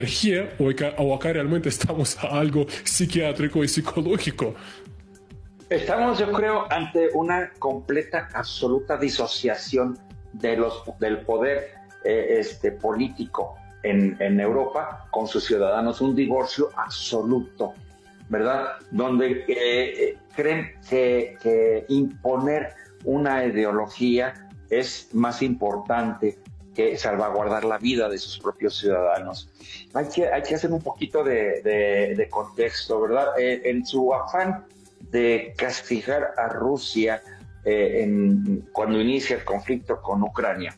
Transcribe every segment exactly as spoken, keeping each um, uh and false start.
energía o acá, o acá realmente estamos a algo psiquiátrico y psicológico. Estamos, yo creo, ante una completa, absoluta disociación de los, del poder eh, este, político en, en Europa con sus ciudadanos, un divorcio absoluto, ¿verdad? Donde eh, creen que, que imponer una ideología es más importante que salvaguardar la vida de sus propios ciudadanos. Hay que, hay que hacer un poquito de, de, de contexto, ¿verdad? Eh, en su afán de castigar a Rusia eh, en, cuando inicia el conflicto con Ucrania,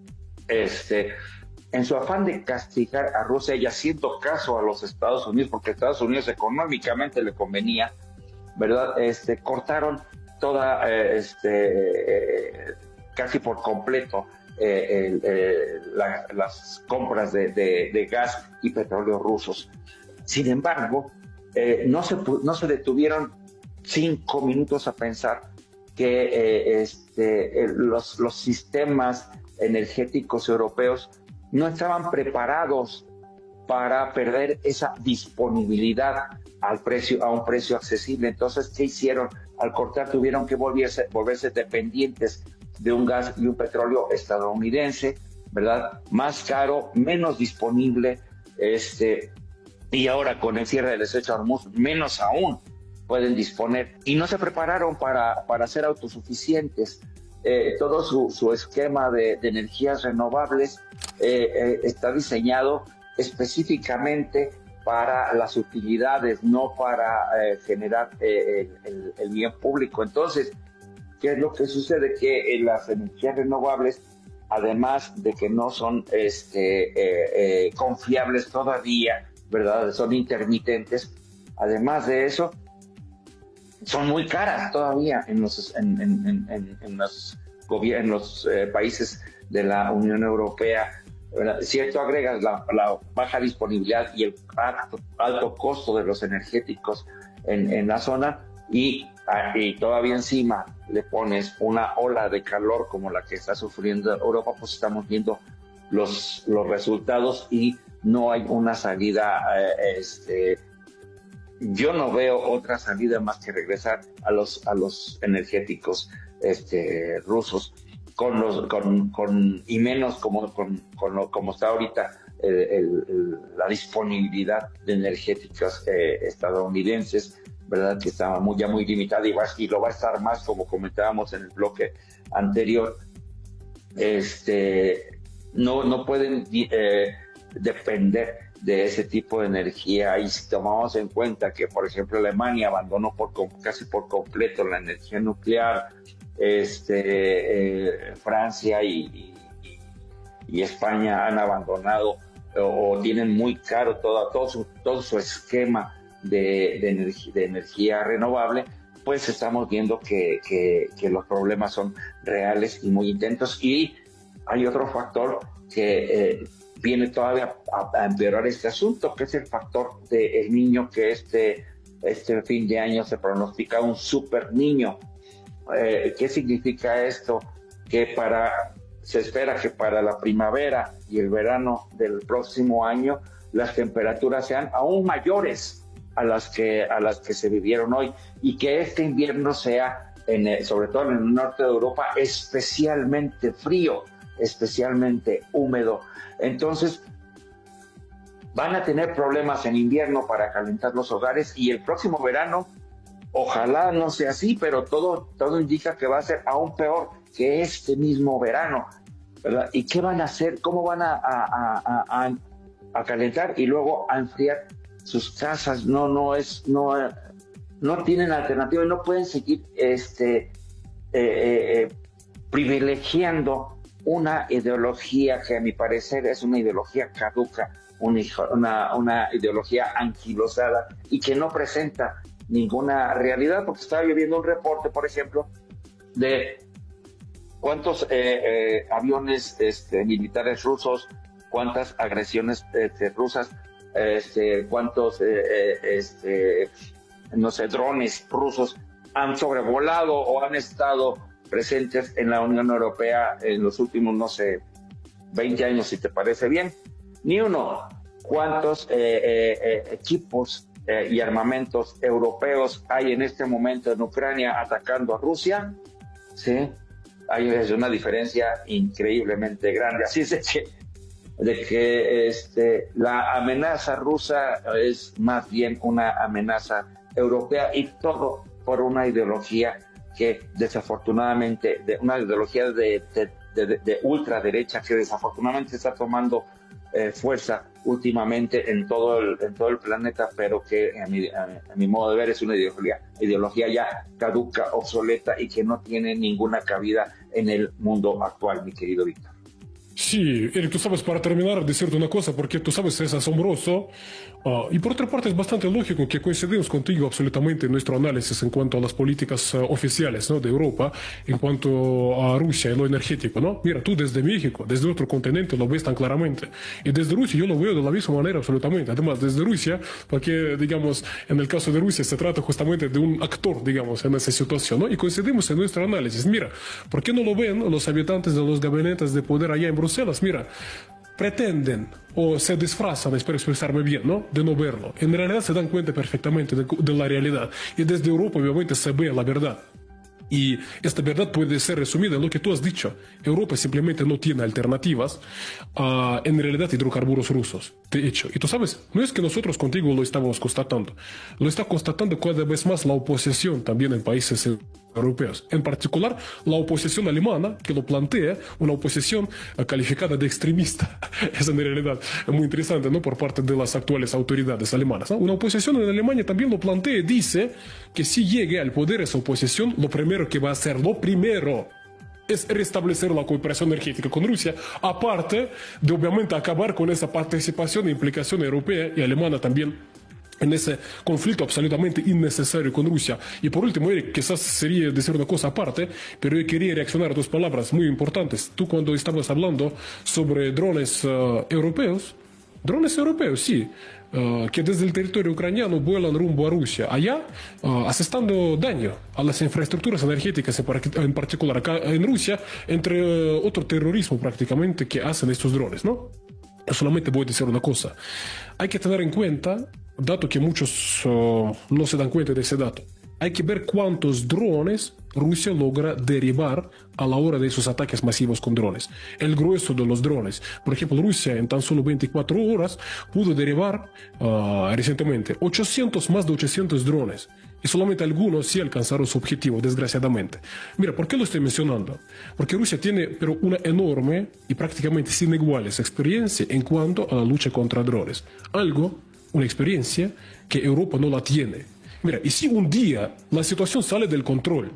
este, en su afán de castigar a Rusia y haciendo caso a los Estados Unidos, porque Estados Unidos económicamente le convenía, ¿verdad? Este, cortaron toda, eh, este, eh, casi por completo, eh, el, eh, la, las compras de, de, de gas y petróleo rusos. Sin embargo, eh, no, se, no se detuvieron cinco minutos a pensar que eh, este, eh, los, los sistemas energéticos europeos no estaban preparados para perder esa disponibilidad al precio, a un precio accesible. Entonces, ¿qué hicieron? Al cortar tuvieron que volverse, volverse dependientes de un gas y un petróleo estadounidense, ¿verdad? Más caro, menos disponible, este, y ahora con el cierre del estrecho de Hormuz, menos aún pueden disponer. Y no se prepararon para, para ser autosuficientes. Eh, todo su, su esquema de, de energías renovables eh, eh, está diseñado específicamente para las utilidades, no para eh, generar eh, el, el, el bien público. Entonces, ¿qué es lo que sucede? Que en las energías renovables, además de que no son este, eh, eh, confiables todavía, ¿verdad? Son intermitentes, además de eso, son muy caras todavía en los, en, en, en, en los, en los eh, países de la Unión Europea. ¿Verdad? Si esto agregas la, la baja disponibilidad y el alto, alto costo de los energéticos en, en la zona, y, y todavía encima le pones una ola de calor como la que está sufriendo Europa, pues estamos viendo los, los resultados y no hay una salida. Eh, este, yo no veo otra salida más que regresar a los, a los energéticos este, rusos. Con los, con, con, y menos como, con, con lo, como está ahorita el, el, el, la disponibilidad de energéticas eh, estadounidenses, ¿verdad? Que está muy, ya muy limitada y, va, y lo va a estar más, como comentábamos en el bloque anterior. Este, no, no pueden eh, depender de ese tipo de energía. Y si tomamos en cuenta que, por ejemplo, Alemania abandonó por, casi por completo la energía nuclear, Este, eh, Francia y, y, y España han abandonado o, o tienen muy caro todo, todo, su, todo su esquema de, de, energía, de energía renovable, pues estamos viendo que, que, que los problemas son reales y muy intensos. Y hay otro factor que eh, viene todavía a, a empeorar este asunto, que es el factor del niño, que este, este fin de año se pronostica un super niño. Eh, ¿Qué significa esto? Que para, se espera que para la primavera y el verano del próximo año las temperaturas sean aún mayores a las que, a las que se vivieron hoy, y que este invierno sea, en el, sobre todo en el norte de Europa, especialmente frío, especialmente húmedo. Entonces, van a tener problemas en invierno para calentar los hogares, y el próximo verano, ojalá no sea así, pero todo, todo indica que va a ser aún peor que este mismo verano, ¿verdad? ¿Y qué van a hacer? ¿Cómo van a, a, a, a, a calentar y luego a enfriar sus casas? No, no es, no, no tienen alternativa, no pueden seguir este, eh, eh, privilegiando una ideología que a mi parecer es una ideología caduca, una, una, una ideología anquilosada y que no presenta ninguna realidad, porque estaba yo viendo un reporte, por ejemplo, de cuántos eh, eh, aviones este, militares rusos, cuántas agresiones este, rusas, este, cuántos eh, eh, este, no sé, drones rusos han sobrevolado o han estado presentes en la Unión Europea en los últimos, no sé, veinte años, si te parece bien. Ni uno. cuántos eh, eh, equipos eh, y armamentos europeos hay en este momento en Ucrania atacando a Rusia, ¿sí? Hay una diferencia increíblemente grande. Así es de que, de que este, la amenaza rusa es más bien una amenaza europea, y todo por una ideología que desafortunadamente, de una ideología de, de, de, de ultraderecha que desafortunadamente está tomando eh, fuerza últimamente en todo el, en todo el planeta, pero que a mi, a, a mi modo de ver es una ideología, ideología ya caduca, obsoleta y que no tiene ninguna cabida en el mundo actual, mi querido Víctor. Sí, Eric, tú sabes, para terminar, decirte una cosa, porque tú sabes, es asombroso, uh, y por otra parte es bastante lógico que coincidimos contigo absolutamente en nuestro análisis en cuanto a las políticas uh, oficiales, ¿no?, de Europa, en cuanto a Rusia y lo energético, ¿no? Mira, tú desde México, desde otro continente, lo ves tan claramente, y desde Rusia yo lo veo de la misma manera absolutamente. Además, desde Rusia, porque, digamos, en el caso de Rusia se trata justamente de un actor, digamos, en esa situación, ¿no? Y coincidimos en nuestro análisis. Mira, ¿por qué no lo ven los habitantes de los gabinetes de poder allá en Bruselas? Mira, pretenden o se disfrazan, espero expresarme bien, ¿no?, de no verlo. En realidad se dan cuenta perfectamente de, de la realidad. Y desde Europa obviamente se ve la verdad. Y esta verdad puede ser resumida en lo que tú has dicho. Europa simplemente no tiene alternativas a, en realidad, hidrocarburos rusos. De hecho, y tú sabes, no es que nosotros contigo lo estamos constatando. Lo está constatando cada vez más la oposición también en países europeos. En particular, la oposición alemana, que lo plantea, una oposición uh, calificada de extremista. Es en realidad muy interesante, ¿no?, por parte de las actuales autoridades alemanas, ¿no? Una oposición en Alemania también lo plantea, dice que si llegue al poder esa oposición, lo primero que va a hacer, lo primero, es restablecer la cooperación energética con Rusia, aparte de obviamente acabar con esa participación e implicación europea y alemana también en ese conflicto absolutamente innecesario con Rusia. Y por último, Eric, quizás sería decir una cosa aparte, pero yo quería reaccionar a dos palabras muy importantes. Tú, cuando estabas hablando sobre drones uh, europeos, drones europeos, sí, uh, que desde el territorio ucraniano vuelan rumbo a Rusia, allá uh, asestando daño a las infraestructuras energéticas, en particular acá en Rusia, entre uh, otro terrorismo prácticamente que hacen estos drones, ¿no? Yo solamente voy a decir una cosa. Hay que tener en cuenta, dato que muchos uh, no se dan cuenta de ese dato, hay que ver cuántos drones Rusia logra derribar a la hora de esos ataques masivos con drones. El grueso de los drones. Por ejemplo, Rusia en tan solo veinticuatro horas pudo derribar uh, recientemente ochocientos, más de ochocientos drones. Y solamente algunos sí alcanzaron su objetivo, desgraciadamente. Mira, ¿por qué lo estoy mencionando? Porque Rusia tiene pero una enorme y prácticamente sin iguales experiencia en cuanto a la lucha contra drones. Algo, una experiencia que Europa no la tiene. Mira, y si un día la situación sale del control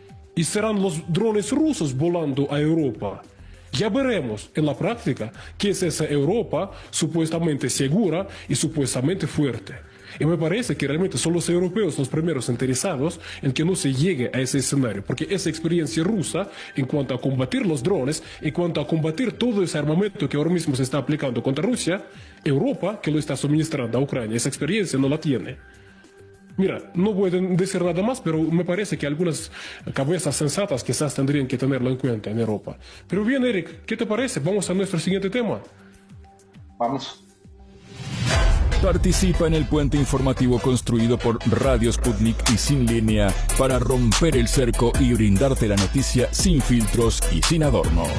y serán los drones rusos volando a Europa, ya veremos en la práctica qué es esa Europa supuestamente segura y supuestamente fuerte. Y me parece que realmente son los europeos los primeros interesados en que no se llegue a ese escenario, porque esa experiencia rusa en cuanto a combatir los drones, en cuanto a combatir todo ese armamento que ahora mismo se está aplicando contra Rusia, Europa, que lo está suministrando a Ucrania, esa experiencia no la tiene. Mira, no voy a decir nada más, pero me parece que algunas cabezas sensatas quizás tendrían que tenerlo en cuenta en Europa. Pero bien, Eric, ¿qué te parece? Vamos a nuestro siguiente tema. Vamos. Participa en el puente informativo construido por Radio Sputnik y Sin Línea para romper el cerco y brindarte la noticia sin filtros y sin adornos.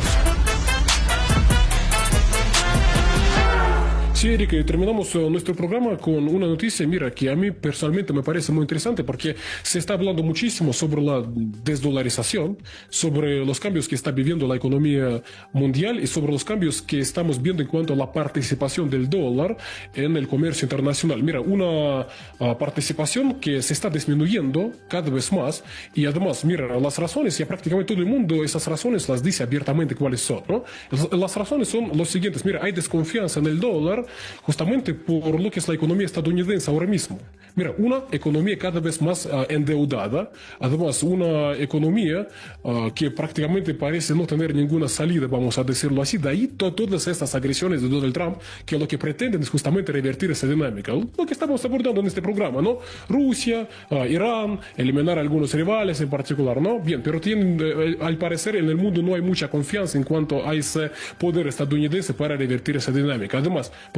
Sí, Eric, terminamos uh, nuestro programa con una noticia, mira, que a mí personalmente me parece muy interesante porque se está hablando muchísimo sobre la desdolarización, sobre los cambios que está viviendo la economía mundial y sobre los cambios que estamos viendo en cuanto a la participación del dólar en el comercio internacional. Mira, una uh, participación que se está disminuyendo cada vez más y además, mira, las razones, ya prácticamente todo el mundo esas razones las dice abiertamente cuáles son, ¿no? Las razones son los siguientes, mira, hay desconfianza en el dólar justamente por lo que es la economía estadounidense ahora mismo. Mira, una economía cada vez más uh, endeudada, además una economía uh, que prácticamente parece no tener ninguna salida, vamos a decirlo así. De ahí to todas estas agresiones de Donald Trump, que lo que pretenden es justamente revertir esa dinámica. Lo que estamos abordando en este programa, ¿no? Rusia, uh, Irán, eliminar a algunos rivales en particular, ¿no? Bien, pero tienen, eh, al parecer en el mundo no hay mucha confianza en cuanto a ese poder estadounidense para revertir esa dinámica. Además,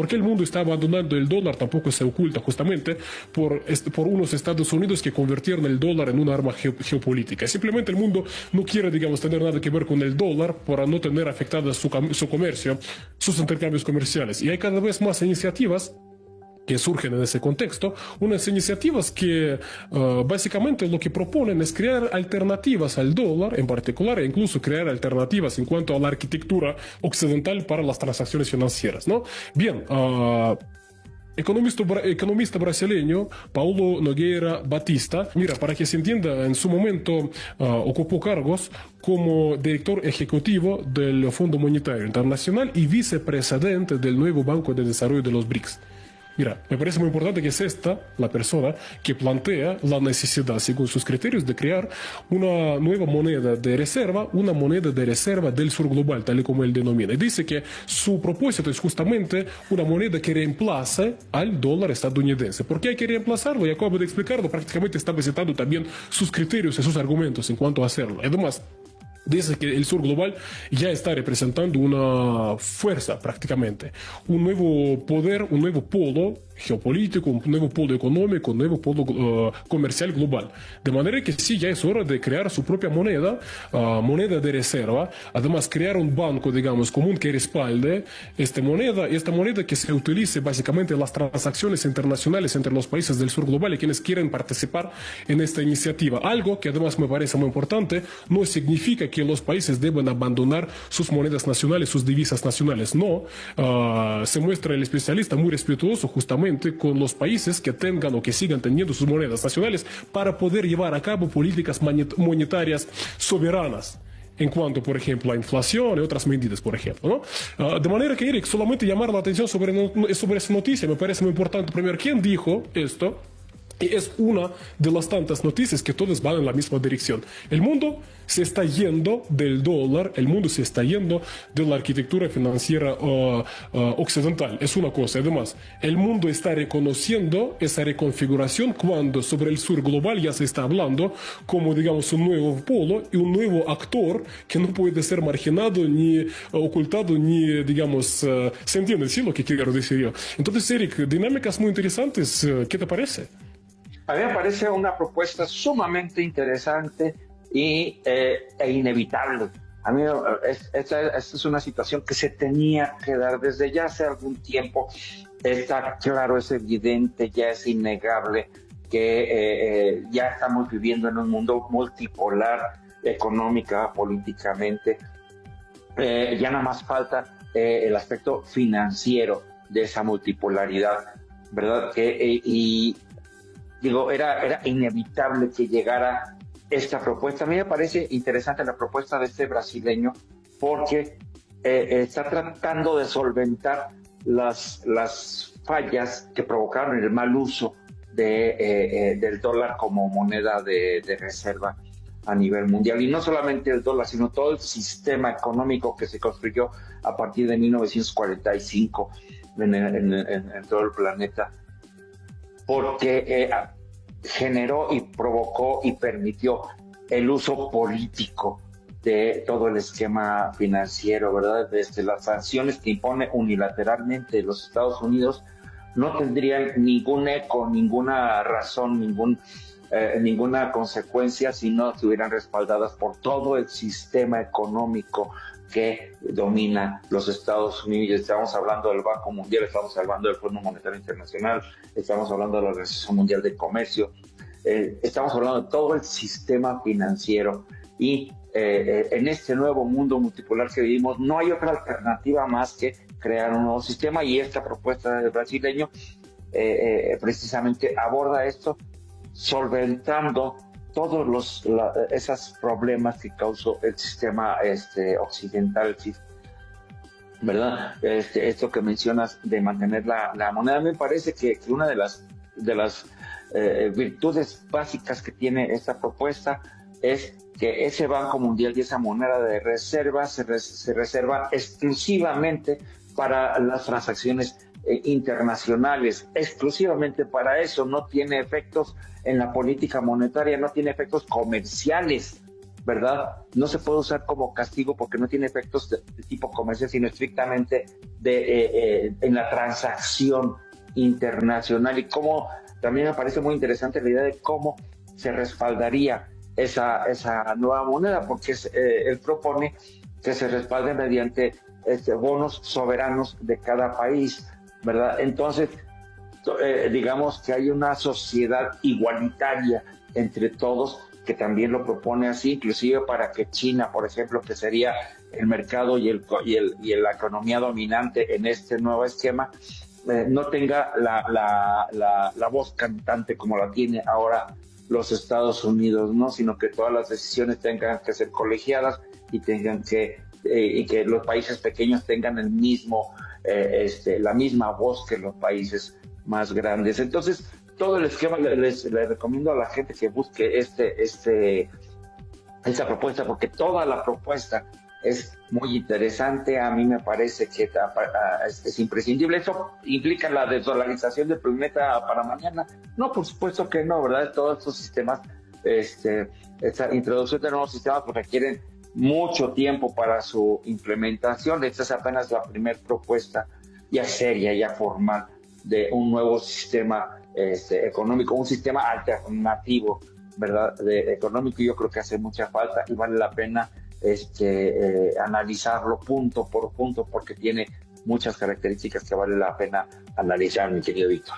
¿Por qué el mundo está abandonando el dólar? Tampoco se oculta justamente por, por unos Estados Unidos que convirtieron el dólar en una arma geopolítica. Simplemente el mundo no quiere, digamos, tener nada que ver con el dólar para no tener afectada su, su comercio, sus intercambios comerciales. Y hay cada vez más iniciativas que surgen en ese contexto, unas iniciativas que uh, básicamente lo que proponen es crear alternativas al dólar en particular e incluso crear alternativas en cuanto a la arquitectura occidental para las transacciones financieras, ¿no? Bien, uh, Economista, economista brasileño Paulo Nogueira Batista, mira, para que se entienda, en su momento uh, ocupó cargos como director ejecutivo del Fondo Monetario Internacional y vicepresidente del nuevo Banco de Desarrollo de los B R I C S. Mira, me parece muy importante que es esta la persona que plantea la necesidad, según sus criterios, de crear una nueva moneda de reserva, una moneda de reserva del sur global, tal y como él denomina. Y dice que su propósito es justamente una moneda que reemplace al dólar estadounidense. ¿Por qué hay que reemplazarlo? Y acabo de explicarlo, prácticamente está presentando también sus criterios y sus argumentos en cuanto a hacerlo. Además, dice que el sur global ya está representando una fuerza prácticamente, un nuevo poder, un nuevo polo geopolítico, un nuevo polo económico, un nuevo polo uh, comercial global. De manera que sí, ya es hora de crear su propia moneda, uh, moneda de reserva, además crear un banco, digamos, común que respalde esta moneda, y esta moneda que se utilice básicamente en las transacciones internacionales entre los países del sur global y quienes quieren participar en esta iniciativa. Algo que además me parece muy importante, no significa que los países deben abandonar sus monedas nacionales, sus divisas nacionales. No, uh, se muestra el especialista muy respetuoso justamente con los países que tengan o que sigan teniendo sus monedas nacionales para poder llevar a cabo políticas monetarias soberanas en cuanto, por ejemplo, a inflación y otras medidas, por ejemplo, ¿no? Uh, de manera que, Eric, solamente llamar la atención sobre, no, sobre esa noticia me parece muy importante. Primero, ¿quién dijo esto? Y es una de las tantas noticias que todas van en la misma dirección. El mundo se está yendo del dólar, el mundo se está yendo de la arquitectura financiera uh, uh, occidental. Es una cosa. Además, el mundo está reconociendo esa reconfiguración cuando sobre el sur global ya se está hablando como, digamos, un nuevo polo y un nuevo actor que no puede ser marginado ni uh, ocultado ni, digamos, uh, se entiende, ¿sí? Lo que quiero decir yo. Entonces, Eric, dinámicas muy interesantes. Uh, ¿Qué te parece? A mí me parece una propuesta sumamente interesante y, eh, e inevitable. A mí es, esta, esta es una situación que se tenía que dar desde ya hace algún tiempo. Está claro, es evidente, ya es innegable que eh, eh, ya estamos viviendo en un mundo multipolar, económica, políticamente. Eh, ya nada más falta eh, el aspecto financiero de esa multipolaridad, ¿verdad? Que, eh, y Digo, era, era inevitable que llegara esta propuesta. A mí me parece interesante la propuesta de este brasileño porque eh, está tratando de solventar las, las fallas que provocaron el mal uso de, eh, eh, del dólar como moneda de, de reserva a nivel mundial. Y no solamente el dólar, sino todo el sistema económico que se construyó a partir de mil novecientos cuarenta y cinco en, en, en, en todo el planeta. Porque eh, generó y provocó y permitió el uso político de todo el esquema financiero, ¿verdad? Desde las sanciones que impone unilateralmente los Estados Unidos no tendrían ningún eco, ninguna razón, ningún, eh, ninguna consecuencia si no estuvieran respaldadas por todo el sistema económico que domina los Estados Unidos. Estamos hablando del Banco Mundial, estamos hablando del Fondo Monetario Internacional, estamos hablando de la Organización Mundial de Comercio, eh, estamos hablando de todo el sistema financiero y eh, en este nuevo mundo multipolar que vivimos no hay otra alternativa más que crear un nuevo sistema y esta propuesta del brasileño eh, eh, precisamente aborda esto solventando todos los la, esos problemas que causó el sistema este, occidental, ¿verdad? Este, esto que mencionas de mantener la, la moneda, me parece que, que una de las, de las eh, virtudes básicas que tiene esta propuesta es que ese Banco Mundial y esa moneda de reserva se, res, se reserva exclusivamente para las transacciones eh, internacionales, exclusivamente para eso, no tiene efectos en la política monetaria, no tiene efectos comerciales, ¿verdad? No se puede usar como castigo porque no tiene efectos de, de tipo comercial, sino estrictamente de, eh, eh, en la transacción internacional. Y cómo, también me parece muy interesante la idea de cómo se respaldaría esa, esa nueva moneda, porque es, eh, él propone que se respalde mediante este, bonos soberanos de cada país, ¿verdad? Entonces, eh, digamos que hay una sociedad igualitaria entre todos, que también lo propone así, inclusive para que China, por ejemplo, que sería el mercado y, el, y, el, y la economía dominante en este nuevo esquema, eh, no tenga la, la, la, la voz cantante como la tiene ahora los Estados Unidos, ¿no? Sino que todas las decisiones tengan que ser colegiadas y tengan que eh, y que los países pequeños tengan el mismo eh, este, la misma voz que los países más grandes. Entonces, todo el esquema les, les recomiendo a la gente que busque este este esta propuesta, porque toda la propuesta es muy interesante. A mí me parece que es, es imprescindible. ¿Eso implica la desdolarización del planeta para mañana? No, por supuesto que no, ¿verdad? Todos estos sistemas, este, esta introducción de nuevos sistemas pues requieren mucho tiempo para su implementación. Esta es apenas la primera propuesta ya seria, ya formal, de un nuevo sistema este, económico, un sistema alternativo, ¿verdad? De, económico. Yo creo que hace mucha falta y vale la pena este, eh, analizarlo punto por punto, porque tiene muchas características que vale la pena analizar, mi querido Víctor.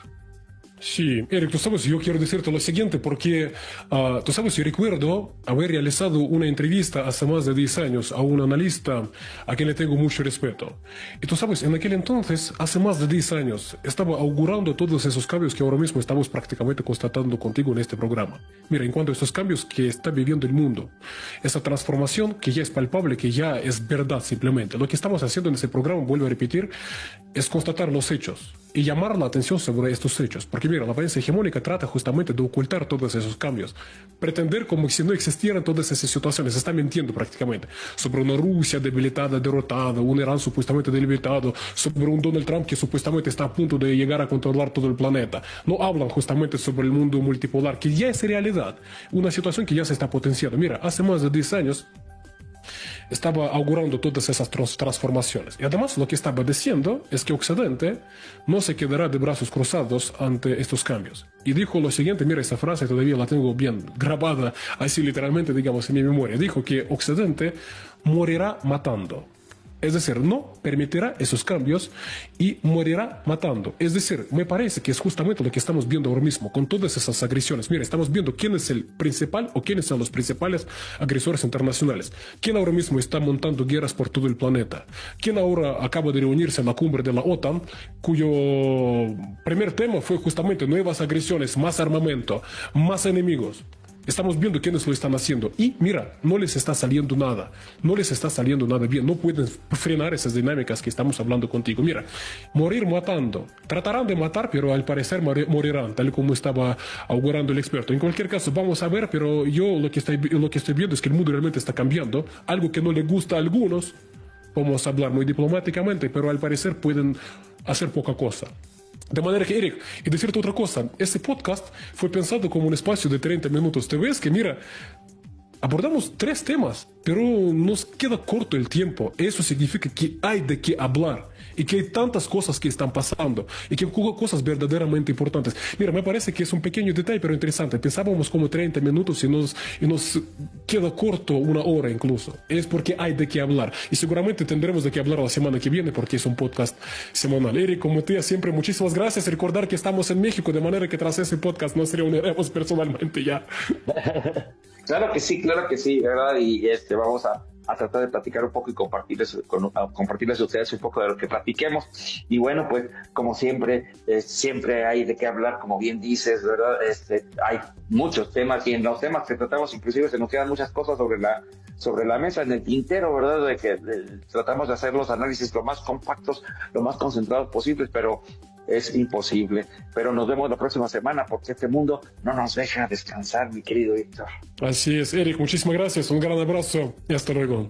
Sí, Eric, tú sabes, yo quiero decirte lo siguiente, porque uh, tú sabes, yo recuerdo haber realizado una entrevista hace más de diez años a un analista a quien le tengo mucho respeto. Y tú sabes, en aquel entonces, hace más de diez años, estaba augurando todos esos cambios que ahora mismo estamos prácticamente constatando contigo en este programa. Mira, en cuanto a estos cambios que está viviendo el mundo, esa transformación que ya es palpable, que ya es verdad simplemente, lo que estamos haciendo en ese programa, vuelvo a repetir, es constatar los hechos y llamar la atención sobre estos hechos. Porque mira, la prensa hegemónica trata justamente de ocultar todos esos cambios, pretender como si no existieran todas esas situaciones. Está mintiendo prácticamente sobre una Rusia debilitada, derrotada, un Irán supuestamente debilitado, sobre un Donald Trump que supuestamente está a punto de llegar a controlar todo el planeta. No hablan justamente sobre el mundo multipolar, que ya es realidad, una situación que ya se está potenciando. Mira, hace más de diez años estaba augurando todas esas transformaciones. Y además lo que estaba diciendo es que Occidente no se quedará de brazos cruzados ante estos cambios. Y dijo lo siguiente, mira, esa frase todavía la tengo bien grabada, así literalmente, digamos, en mi memoria. Dijo que Occidente morirá matando. Es decir, no permitirá esos cambios y morirá matando. Es decir, me parece que es justamente lo que estamos viendo ahora mismo con todas esas agresiones. Mira, estamos viendo quién es el principal o quiénes son los principales agresores internacionales. ¿Quién ahora mismo está montando guerras por todo el planeta? ¿Quién ahora acaba de reunirse en la cumbre de la OTAN, cuyo primer tema fue justamente nuevas agresiones, más armamento, más enemigos? Estamos viendo quiénes lo están haciendo y mira, no les está saliendo nada, no les está saliendo nada bien, no pueden frenar esas dinámicas que estamos hablando contigo. Mira, morir matando, tratarán de matar, pero al parecer morirán, tal como estaba augurando el experto. En cualquier caso, vamos a ver, pero yo lo que estoy, lo que estoy viendo es que el mundo realmente está cambiando, algo que no le gusta a algunos, vamos a hablar muy diplomáticamente, pero al parecer pueden hacer poca cosa. De manera que, Eric, y decirte otra cosa, este podcast fue pensado como un espacio de treinta minutos. Te ves que, mira, abordamos tres temas, pero nos queda corto el tiempo. Eso significa que hay de qué hablar y que hay tantas cosas que están pasando y que cosas verdaderamente importantes. Mira, me parece que es un pequeño detalle, pero interesante. Pensábamos como treinta minutos y nos, y nos queda corto una hora incluso. Es porque hay de qué hablar. Y seguramente tendremos de qué hablar la semana que viene porque es un podcast semanal. Eric, como te decía siempre, muchísimas gracias. Recordar que estamos en México, de manera que tras ese podcast nos reuniremos personalmente ya. Claro que sí, claro que sí, ¿verdad? Y este, vamos a, a tratar de platicar un poco y compartirles, con, a compartirles a ustedes un poco de lo que platiquemos. Y bueno, pues, como siempre, eh, siempre hay de qué hablar, como bien dices, ¿verdad? Este, hay muchos temas y en los temas que tratamos, inclusive se nos quedan muchas cosas sobre la, sobre la mesa, en el tintero, ¿verdad? De que de, tratamos de hacer los análisis lo más compactos, lo más concentrados posibles, pero es imposible. Pero nos vemos la próxima semana porque este mundo no nos deja descansar, mi querido Víctor. Así es, Eric, muchísimas gracias, un gran abrazo y hasta luego.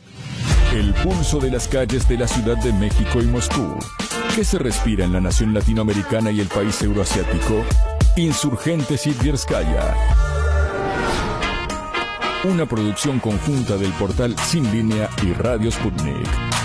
El pulso de las calles de la Ciudad de México y Moscú. ¿Qué se respira en la nación latinoamericana y el país euroasiático? Insurgente Sitverskaya. una producción conjunta del portal Sin Línea y Radio Sputnik.